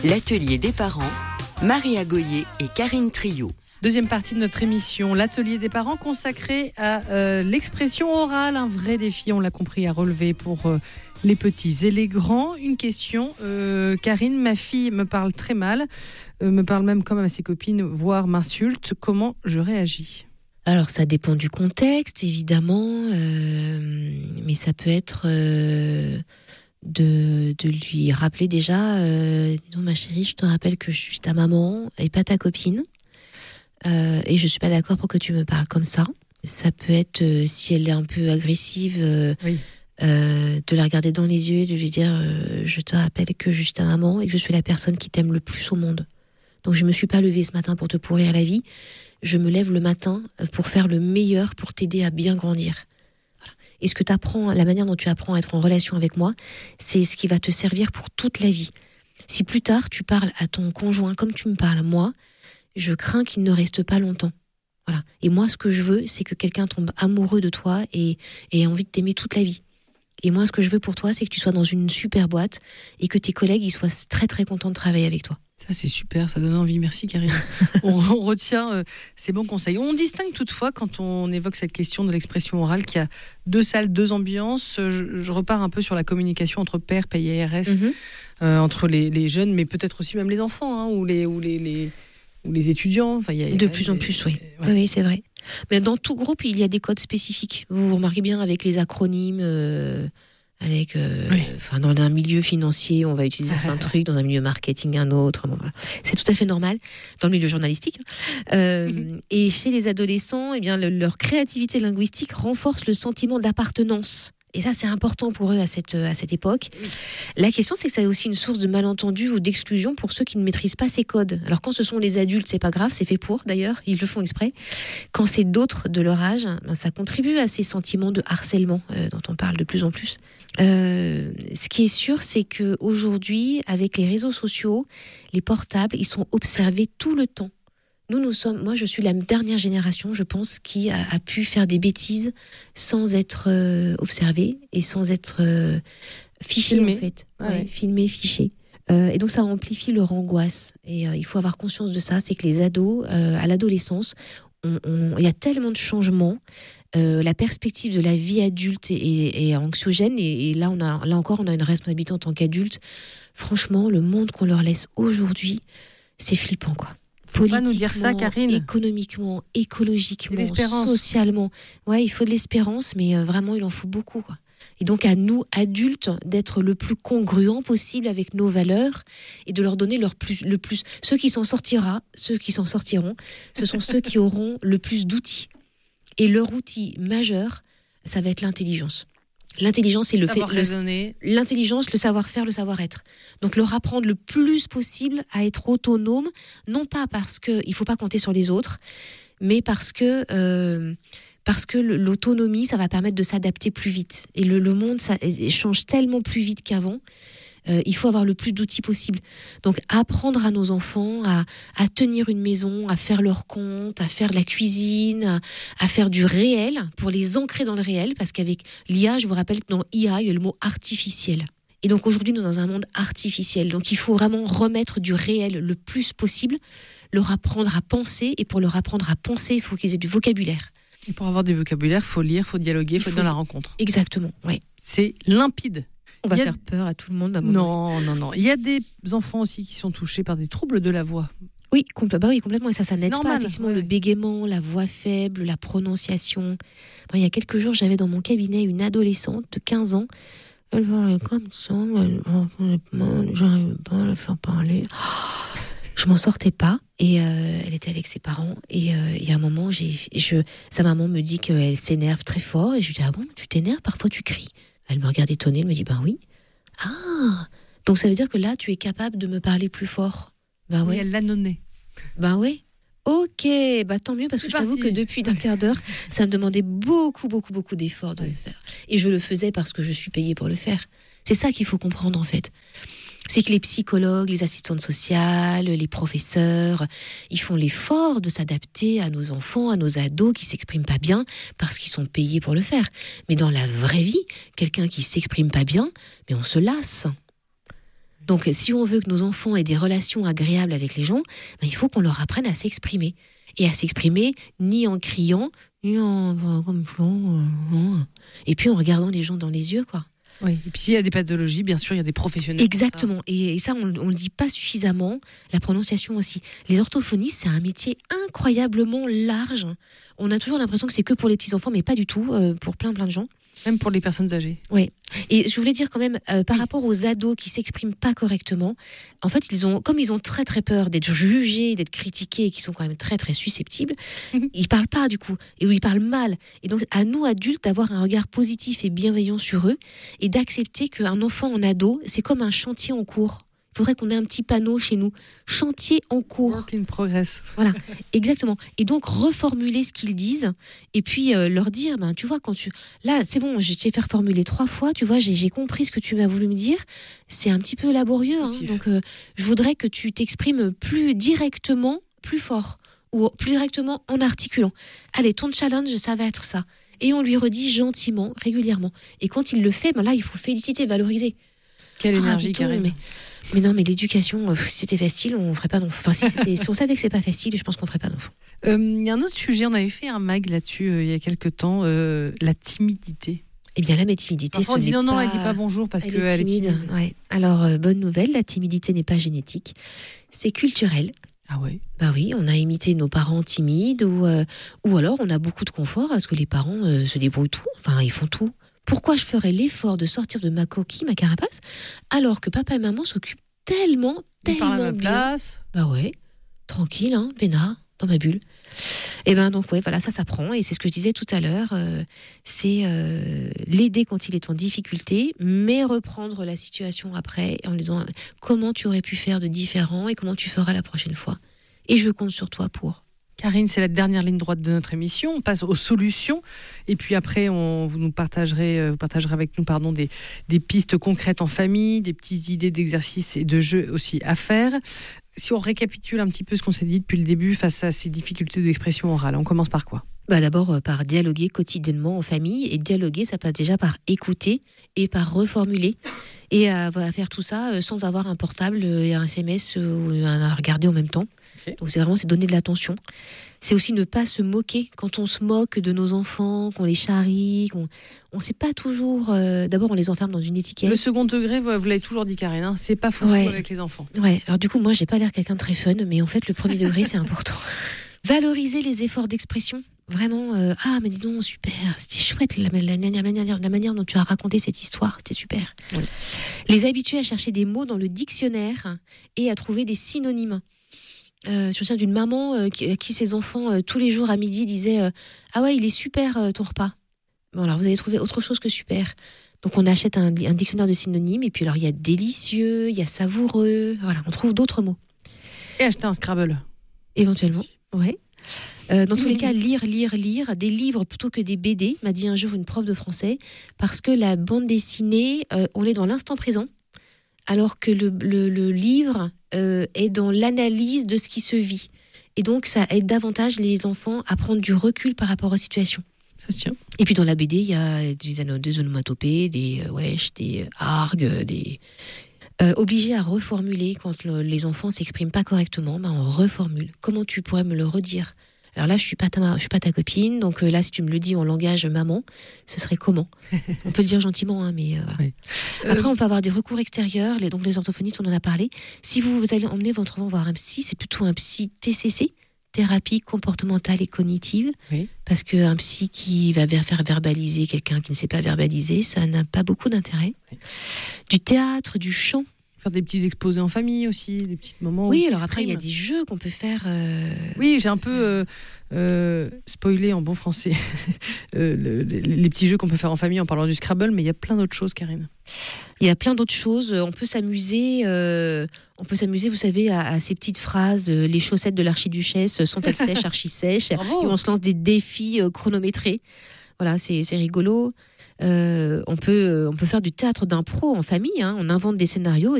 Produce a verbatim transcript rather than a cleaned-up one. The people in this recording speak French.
L'atelier des parents, Maria Goyer et Karine Trio. Deuxième partie de notre émission, l'atelier des parents consacré à euh, l'expression orale, un vrai défi, on l'a compris, à relever pour euh, les petits et les grands. Une question, euh, Karine, ma fille me parle très mal, euh, me parle même comme à ses copines, voire m'insulte. Comment je réagis ? Alors ça dépend du contexte, évidemment, euh, mais ça peut être euh, de, de lui rappeler déjà, euh, dis donc ma chérie, je te rappelle que je suis ta maman et pas ta copine. Euh, et je suis pas d'accord pour que tu me parles comme ça. Ça peut être, euh, si elle est un peu agressive, euh, oui. euh, de la regarder dans les yeux et de lui dire euh, je te rappelle que je suis ta maman et que je suis la personne qui t'aime le plus au monde. Donc je me suis pas levée ce matin pour te pourrir la vie. Je me lève le matin pour faire le meilleur, pour t'aider à bien grandir. Voilà. Et ce que tu apprends, la manière dont tu apprends à être en relation avec moi, c'est ce qui va te servir pour toute la vie. Si plus tard tu parles à ton conjoint comme tu me parles à moi, je crains qu'il ne reste pas longtemps. Voilà. Et moi, ce que je veux, c'est que quelqu'un tombe amoureux de toi et, et ait envie de t'aimer toute la vie. Et moi, ce que je veux pour toi, c'est que tu sois dans une super boîte et que tes collègues ils soient très très contents de travailler avec toi. Ça, c'est super, ça donne envie. Merci, Karine. on, on retient euh, ces bons conseils. On distingue toutefois, quand on évoque cette question de l'expression orale, qu'il y a deux salles, deux ambiances. Je, je repars un peu sur la communication entre père, P I R S, mm-hmm. euh, entre les, les jeunes, mais peut-être aussi même les enfants, hein, ou les... Ou les, les... ou les étudiants. Enfin, y a, de plus en plus, oui. Ouais. Oui, c'est vrai. Mais dans tout groupe, il y a des codes spécifiques. Vous vous remarquez bien avec les acronymes, euh, avec, euh, oui. enfin, dans un milieu financier, on va utiliser un truc, dans un milieu marketing, un autre. Bon, voilà. C'est tout à fait normal, dans le milieu journalistique. Euh, mm-hmm. Et chez les adolescents, eh bien, le, leur créativité linguistique renforce le sentiment d'appartenance. Et ça, c'est important pour eux à cette, à cette époque. Oui. La question, c'est que ça est aussi une source de malentendu ou d'exclusion pour ceux qui ne maîtrisent pas ces codes. Alors, quand ce sont les adultes, c'est pas grave, c'est fait pour, d'ailleurs, ils le font exprès. Quand c'est d'autres de leur âge, ben, ça contribue à ces sentiments de harcèlement euh, dont on parle de plus en plus. Euh, ce qui est sûr, c'est qu'aujourd'hui, avec les réseaux sociaux, les portables, ils sont observés tout le temps. Nous, nous sommes, moi, je suis la dernière génération, je pense, qui a, a pu faire des bêtises sans être euh, observée et sans être euh, fichée, en fait. Ouais, ouais. Filmée, fichée. Euh, et donc, ça amplifie leur angoisse. Et euh, il faut avoir conscience de ça, c'est que les ados, euh, à l'adolescence, on, on, il y a tellement de changements. Euh, la perspective de la vie adulte est, est anxiogène. Et, et là, on a, là encore, on a une responsabilité en tant qu'adulte. Franchement, le monde qu'on leur laisse aujourd'hui, c'est flippant, quoi. Faut pas nous dire ça, Karine. Économiquement, écologiquement, socialement. Ouais, il faut de l'espérance, mais euh, vraiment, il en faut beaucoup, quoi. Et donc, à nous, adultes, d'être le plus congruent possible avec nos valeurs et de leur donner leur plus, le plus. Ceux qui s'en sortira, ceux qui s'en sortiront, ce sont ceux qui auront le plus d'outils. Et leur outil majeur, ça va être l'intelligence. L'intelligence, c'est le savoir fait. Raisonner. Le, l'intelligence, le savoir-faire, le savoir-être. Donc, leur apprendre le plus possible à être autonome, non pas parce qu'il ne faut pas compter sur les autres, mais parce que, euh, parce que l'autonomie, ça va permettre de s'adapter plus vite. Et le, le monde ça, change tellement plus vite qu'avant. Euh, il faut avoir le plus d'outils possible. Donc, apprendre à nos enfants à, à tenir une maison, à faire leur compte, à faire de la cuisine, à, à faire du réel, pour les ancrer dans le réel, parce qu'avec l'I A, je vous rappelle que dans I A, il y a le mot artificiel. Et donc, aujourd'hui, nous sommes dans un monde artificiel. Donc, il faut vraiment remettre du réel le plus possible, leur apprendre à penser, et pour leur apprendre à penser, il faut qu'ils aient du vocabulaire. Et pour avoir du vocabulaire, il faut lire, il faut dialoguer, il faut être dans la rencontre. Exactement, oui. C'est limpide. On va a... faire peur à tout le monde. À mon non, non, non. Il y a des enfants aussi qui sont touchés par des troubles de la voix. Oui, compl- bah oui complètement. Et ça, ça n'aide normal, pas. Effectivement, ouais. Le bégaiement, la voix faible, la prononciation. Bon, il y a quelques jours, j'avais dans mon cabinet une adolescente de quinze ans. Elle parlait comme ça. Elle j'arrivais pas à la faire parler. Je m'en sortais pas. Et euh, elle était avec ses parents. Et il euh, y a un moment, j'ai, je, sa maman me dit qu'elle s'énerve très fort. Et je lui dis, ah bon, tu t'énerves? Parfois, tu cries. Elle me regarde étonnée, elle me dit, ben oui. Ah, donc ça veut dire que là, tu es capable de me parler plus fort. Ben ouais. Et elle l'a nonné. Ben oui. Ok, bah tant mieux, parce que je t'avoue que depuis d'un quart d'heure, ça me demandait beaucoup, beaucoup, beaucoup d'efforts de le faire. Et je le faisais parce que je suis payée pour le faire. C'est ça qu'il faut comprendre, en fait. C'est que les psychologues, les assistantes sociales, les professeurs, ils font l'effort de s'adapter à nos enfants, à nos ados qui s'expriment pas bien parce qu'ils sont payés pour le faire. Mais dans la vraie vie, quelqu'un qui s'exprime pas bien, mais on se lasse. Donc, si on veut que nos enfants aient des relations agréables avec les gens, ben, il faut qu'on leur apprenne à s'exprimer. Et à s'exprimer ni en criant, ni en... Et puis en regardant les gens dans les yeux, quoi. Oui, et puis s'il y a des pathologies, bien sûr, il y a des professionnels. Exactement, et, et ça, on ne le dit pas suffisamment, la prononciation aussi. Les orthophonistes, c'est un métier incroyablement large. On a toujours l'impression que c'est que pour les petits-enfants, mais pas du tout, euh, pour plein plein de gens. Même pour les personnes âgées. Oui. Et je voulais dire quand même, euh, par oui. rapport aux ados qui s'expriment pas correctement, en fait, ils ont, comme ils ont très très peur d'être jugés, d'être critiqués, et qui sont quand même très très susceptibles, mmh. ils parlent pas du coup, et où ils parlent mal. Et donc, à nous adultes d'avoir un regard positif et bienveillant sur eux, et d'accepter qu'un enfant en ado, c'est comme un chantier en cours. Il faudrait qu'on ait un petit panneau chez nous. Chantier en cours. Work in progress. Voilà, exactement. Et donc, reformuler ce qu'ils disent et puis euh, leur dire, ben, tu vois, quand tu... Là, c'est bon, je t'ai fait reformuler trois fois, tu vois, j'ai, j'ai compris ce que tu m'as voulu me dire. C'est un petit peu laborieux. Hein, donc, euh, je voudrais que tu t'exprimes plus directement, plus fort ou plus directement en articulant. Allez, ton challenge, ça va être ça. Et on lui redit gentiment, régulièrement. Et quand il le fait, ben là, il faut féliciter, valoriser. Quelle ah, énergie, Karine. Mais... Mais non, mais l'éducation, euh, si c'était facile, on ferait pas d'enfants. Enfin, si, c'était, si on savait que c'est pas facile, je pense qu'on ferait pas d'enfants. Il euh, y a un autre sujet, on avait fait un mag là-dessus euh, il y a quelques temps, euh, la timidité. Eh bien, la timidité, Parfois, on dit non, non, pas... elle dit pas bonjour parce qu'elle est timide. timide. Ouais. Alors, euh, bonne nouvelle, la timidité n'est pas génétique, c'est culturel. Ah ouais. Bah oui, on a imité nos parents timides ou, euh, ou alors on a beaucoup de confort parce que les parents euh, se débrouillent tout, enfin, ils font tout. Pourquoi je ferais l'effort de sortir de ma coquille, ma carapace, alors que papa et maman s'occupent tellement, tellement par la même bien. Place. Bah ouais, tranquille, hein, peinard, dans ma bulle. Et ben donc ouais, voilà, ça s'apprend et c'est ce que je disais tout à l'heure, euh, c'est euh, l'aider quand il est en difficulté, mais reprendre la situation après en lui disant comment tu aurais pu faire de différent et comment tu feras la prochaine fois. Et je compte sur toi pour. Karine, c'est la dernière ligne droite de notre émission. On passe aux solutions. Et puis après, on, vous nous partagerez, vous partagerez avec nous pardon, des, des pistes concrètes en famille, des petites idées d'exercices et de jeux aussi à faire. Si on récapitule un petit peu ce qu'on s'est dit depuis le début face à ces difficultés d'expression orale, on commence par quoi ? Bah d'abord euh, par dialoguer quotidiennement en famille. Et dialoguer, ça passe déjà par écouter et par reformuler. Et à, à faire tout ça euh, sans avoir un portable et un S M S euh, à regarder en même temps. Okay. Donc c'est vraiment c'est donner de l'attention. C'est aussi ne pas se moquer quand on se moque de nos enfants, qu'on les charrie, qu'on on sait pas toujours. Euh, d'abord on les enferme dans une étiquette. Le second degré, vous, vous l'avez toujours dit, Karine, hein, c'est pas fou ouais. avec les enfants. Ouais. Alors du coup moi j'ai pas l'air quelqu'un de très fun, mais en fait le premier degré c'est important. Valoriser les efforts d'expression. Vraiment, euh, ah mais dis donc, super, c'était chouette la, la, la, la, la manière dont tu as raconté cette histoire, c'était super. Oui. Les habituer à chercher des mots dans le dictionnaire et à trouver des synonymes. Euh, je me souviens d'une maman euh, qui, à qui ses enfants, euh, tous les jours à midi, disaient euh, « Ah ouais, il est super euh, ton repas ». Bon alors, vous allez trouver autre chose que super. Donc on achète un, un dictionnaire de synonymes et puis alors il y a délicieux, il y a savoureux, voilà, on trouve d'autres mots. Et acheter un Scrabble. Éventuellement, oui. Euh, dans tous les cas, lire, lire, lire, des livres plutôt que des B D, m'a dit un jour une prof de français, parce que la bande dessinée, euh, on est dans l'instant présent, alors que le, le, le livre euh, est dans l'analyse de ce qui se vit. Et donc, ça aide davantage les enfants à prendre du recul par rapport aux situations. Ça se tient. Et puis dans la B D, il y a des, des onomatopées, des euh, wesh, des euh, argues, des... Euh, obligés à reformuler quand le, les enfants s'expriment pas correctement, ben on reformule. Comment tu pourrais me le redire ? Alors là, je suis pas ta, je suis pas ta copine, donc euh, là, si tu me le dis en langage maman, ce serait comment ? On peut le dire gentiment, hein, mais euh, voilà. Oui. Après, euh... on peut avoir des recours extérieurs. Les, donc les orthophonistes, on en a parlé. Si vous, vous allez emmener votre enfant voir un psy, c'est plutôt un psy T C C, thérapie comportementale et cognitive, oui. Parce qu'un psy qui va faire verbaliser quelqu'un qui ne sait pas verbaliser, ça n'a pas beaucoup d'intérêt. Oui. Du théâtre, du chant. Faire des petits exposés en famille aussi, des petits moments. Oui, où alors après il y a des jeux qu'on peut faire. Euh... Oui, j'ai un peu euh, euh, spoilé en bon français euh, le, les, les petits jeux qu'on peut faire en famille en parlant du Scrabble, mais il y a plein d'autres choses, Karine. Il y a plein d'autres choses. On peut s'amuser. Euh, on peut s'amuser, vous savez, à, à ces petites phrases. Euh, les chaussettes de l'archiduchesse sont-elles sèches, archi sèches. Et on se lance des défis euh, chronométrés. Voilà, c'est, c'est rigolo. Euh, on peut, on peut faire du théâtre d'impro en famille. Hein. On invente des scénarios.